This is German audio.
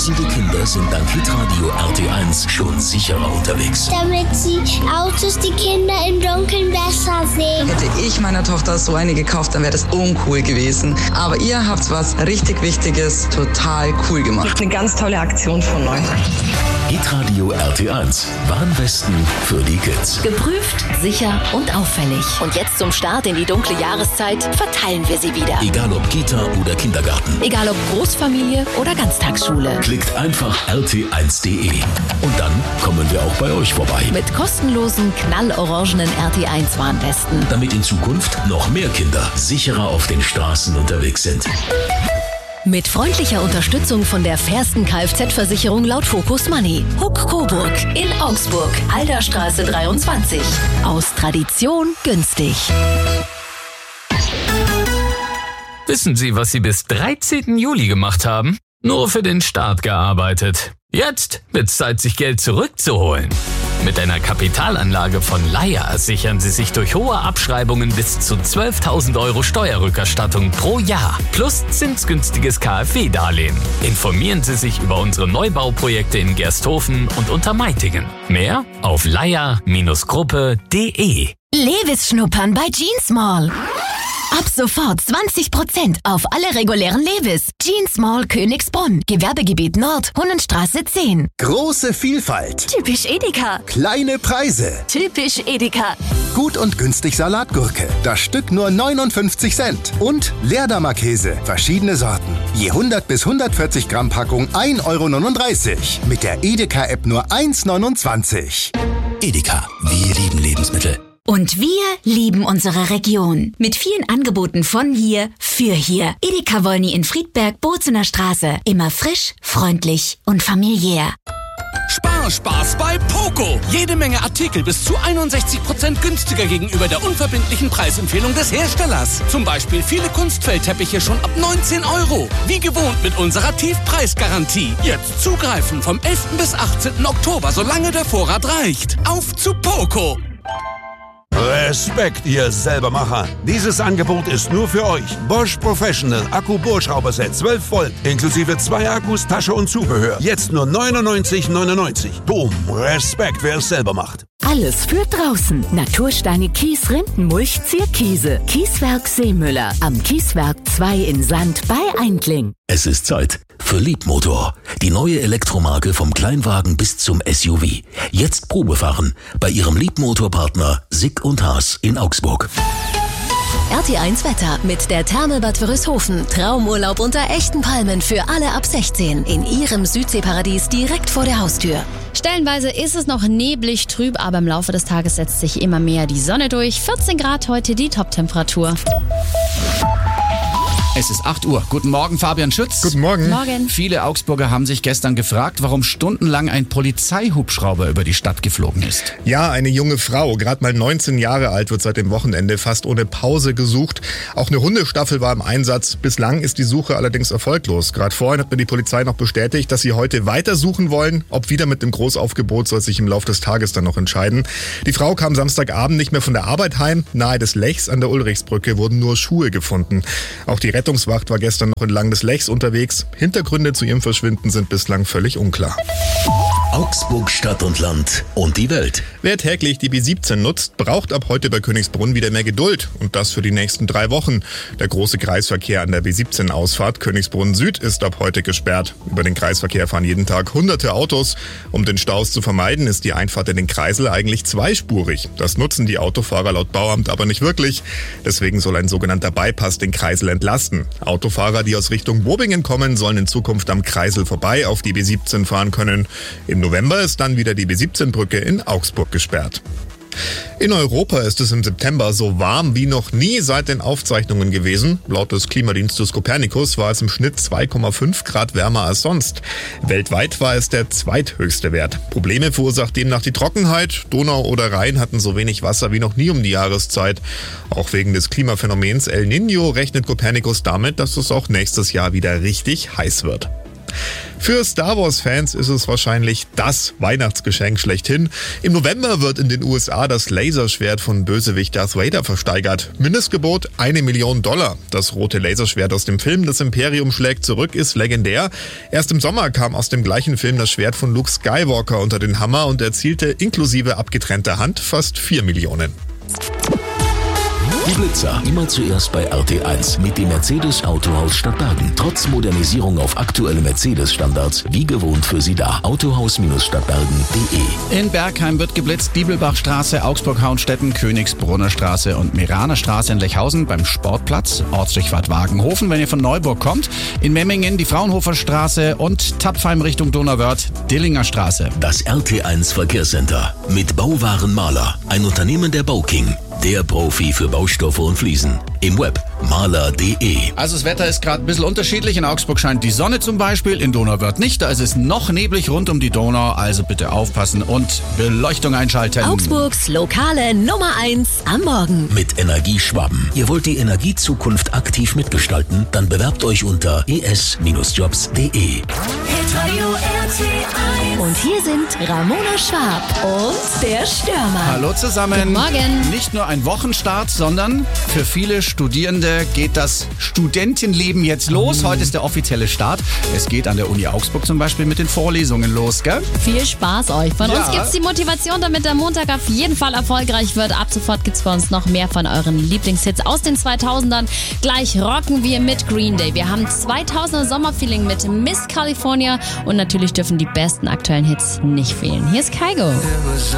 Wissende Kinder sind dank Hitradio RT1 schon sicherer unterwegs. Damit die Autos die Kinder im Dunkeln besser sehen. Hätte ich meiner Tochter so eine gekauft, dann wäre das uncool gewesen. Aber ihr habt was richtig Wichtiges total cool gemacht. Eine ganz tolle Aktion von euch. Hitradio RT1. Warnwesten für die Kids. Geprüft, sicher und auffällig. Und jetzt zum Start in die dunkle Jahreszeit verteilen wir sie wieder. Egal ob Kita oder Kindergarten. Egal ob Großfamilie oder Ganztagsschule. Klickt einfach rt1.de. Und dann kommen wir auch bei euch vorbei. Mit kostenlosen, knallorangenen RT1 Warnwesten. Damit in Zukunft noch mehr Kinder sicherer auf den Straßen unterwegs sind. Mit freundlicher Unterstützung von der fairsten Kfz-Versicherung laut Focus Money. Huck Coburg in Augsburg, Alderstraße 23. Aus Tradition günstig. Wissen Sie, was Sie bis 13. Juli gemacht haben? Nur für den Staat gearbeitet. Jetzt wird's Zeit, sich Geld zurückzuholen. Mit einer Kapitalanlage von Laya sichern Sie sich durch hohe Abschreibungen bis zu 12.000 € Steuerrückerstattung pro Jahr. Plus zinsgünstiges KfW-Darlehen. Informieren Sie sich über unsere Neubauprojekte in Gersthofen und Untermeitingen. Mehr auf laya-gruppe.de. Levis schnuppern bei Jeans Mall. Ab sofort 20% auf alle regulären Levis. Jeans Mall Königsbrunn. Gewerbegebiet Nord, Hunnenstraße 10. Große Vielfalt. Typisch Edeka. Kleine Preise. Typisch Edeka. Gut und günstig Salatgurke. Das Stück nur 59 Cent. Und Leerdammer-Käse. Verschiedene Sorten. Je 100 bis 140 Gramm Packung 1,39 €. Mit der Edeka-App nur 1,29 €. Edeka. Wir lieben Lebensmittel. Und wir lieben unsere Region. Mit vielen Angeboten von hier für hier. Edeka Wolny in Friedberg, Bozener Straße. Immer frisch, freundlich und familiär. Spaß bei Poco. Jede Menge Artikel bis zu 61% günstiger gegenüber der unverbindlichen Preisempfehlung des Herstellers. Zum Beispiel viele Kunstfeldteppiche schon ab 19 €. Wie gewohnt mit unserer Tiefpreisgarantie. Jetzt zugreifen vom 11. bis 18. Oktober, solange der Vorrat reicht. Auf zu Poco. Respekt, ihr Selbermacher. Dieses Angebot ist nur für euch. Bosch Professional Akku-Bohrschrauberset 12 Volt, inklusive 2 Akkus, Tasche und Zubehör. Jetzt nur 99,99 €. Boom, Respekt, wer es selber macht. Alles für draußen. Natursteine, Kies, Rindenmulch, Zierkiese. Kieswerk Seemüller. Am Kieswerk 2 in Sand bei Eindling. Es ist Zeit für Liebmotor. Die neue Elektromarke vom Kleinwagen bis zum SUV. Jetzt Probefahren bei Ihrem Liebmotorpartner Sick und Haas in Augsburg. RT1 Wetter mit der Therme Bad Wörishofen. Traumurlaub unter echten Palmen für alle ab 16. In Ihrem Südseeparadies direkt vor der Haustür. Stellenweise ist es noch neblig, trüb, aber im Laufe des Tages setzt sich immer mehr die Sonne durch. 14 Grad heute die Toptemperatur. Es ist 8 Uhr. Guten Morgen, Fabian Schütz. Guten Morgen. Morgen. Viele Augsburger haben sich gestern gefragt, warum stundenlang ein Polizeihubschrauber über die Stadt geflogen ist. Ja, eine junge Frau, gerade mal 19 Jahre alt, wird seit dem Wochenende fast ohne Pause gesucht. Auch eine Hundestaffel war im Einsatz. Bislang ist die Suche allerdings erfolglos. Gerade vorhin hat mir die Polizei noch bestätigt, dass sie heute weiter suchen wollen. Ob wieder mit dem Großaufgebot, soll sich im Laufe des Tages dann noch entscheiden. Die Frau kam Samstagabend nicht mehr von der Arbeit heim. Nahe des Lechs an der Ulrichsbrücke wurden nur Schuhe gefunden. Auch die Rettungswacht war gestern noch entlang des Lechs unterwegs. Hintergründe zu ihrem Verschwinden sind bislang völlig unklar. Augsburg Stadt und Land und die Welt. Wer täglich die B17 nutzt, braucht ab heute bei Königsbrunn wieder mehr Geduld. Und das für die nächsten 3 Wochen. Der große Kreisverkehr an der B17-Ausfahrt Königsbrunn Süd ist ab heute gesperrt. Über den Kreisverkehr fahren jeden Tag hunderte Autos. Um den Staus zu vermeiden, ist die Einfahrt in den Kreisel eigentlich zweispurig. Das nutzen die Autofahrer laut Bauamt aber nicht wirklich. Deswegen soll ein sogenannter Bypass den Kreisel entlasten. Autofahrer, die aus Richtung Bobingen kommen, sollen in Zukunft am Kreisel vorbei auf die B17 fahren können. Im November ist dann wieder die B17-Brücke in Augsburg gesperrt. In Europa ist es im September so warm wie noch nie seit den Aufzeichnungen gewesen. Laut des Klimadienstes Copernicus war es im Schnitt 2,5 Grad wärmer als sonst. Weltweit war es der zweithöchste Wert. Probleme verursacht demnach die Trockenheit. Donau oder Rhein hatten so wenig Wasser wie noch nie um die Jahreszeit. Auch wegen des Klimaphänomens El Niño rechnet Copernicus damit, dass es auch nächstes Jahr wieder richtig heiß wird. Für Star Wars-Fans ist es wahrscheinlich das Weihnachtsgeschenk schlechthin. Im November wird in den USA das Laserschwert von Bösewicht Darth Vader versteigert. Mindestgebot $1 Million. Das rote Laserschwert aus dem Film Das Imperium schlägt zurück ist legendär. Erst im Sommer kam aus dem gleichen Film das Schwert von Luke Skywalker unter den Hammer und erzielte inklusive abgetrennter Hand fast 4 Millionen. Die Blitzer immer zuerst bei RT1 mit dem Mercedes Autohaus Stadtbergen. Trotz Modernisierung auf aktuelle Mercedes-Standards wie gewohnt für Sie da. Autohaus-Stadtbergen.de. In Bergheim wird geblitzt, Bibelbachstraße, Augsburg-Hauenstetten, Königsbrunner Straße und Meraner Straße in Lechhausen beim Sportplatz, Ortsdurchfahrt Wagenhofen, wenn ihr von Neuburg kommt. In Memmingen die Fraunhofer Straße und Tapfheim Richtung Donauwörth, Dillinger Straße. Das RT1 Verkehrscenter mit Bauwaren Mahler, ein Unternehmen der Bauking. Der Profi für Baustoffe und Fliesen. Im Web mahler.de. Also das Wetter ist gerade ein bisschen unterschiedlich. In Augsburg scheint die Sonne zum Beispiel, in Donauwörth nicht. Da ist es noch neblig rund um die Donau. Also bitte aufpassen und Beleuchtung einschalten. Augsburgs lokale Nummer 1 am Morgen. Mit Energieschwaben. Ihr wollt die Energiezukunft aktiv mitgestalten? Dann bewerbt euch unter es-jobs.de. Und hier sind Ramona Schwab und der Stürmer. Hallo zusammen. Guten Morgen. Nicht nur ein Wochenstart, sondern für viele Studierende geht das Studentenleben jetzt los. Heute ist der offizielle Start. Es geht an der Uni Augsburg zum Beispiel mit den Vorlesungen los, gell? Viel Spaß euch. Von uns gibt's die Motivation, damit der Montag auf jeden Fall erfolgreich wird. Ab sofort gibt's bei uns noch mehr von euren Lieblingshits aus den 2000ern. Gleich rocken wir mit Green Day. Wir haben 2000er Sommerfeeling mit Miss California und natürlich dürfen die besten aktuellen Hits nicht fehlen. Hier ist Kygo.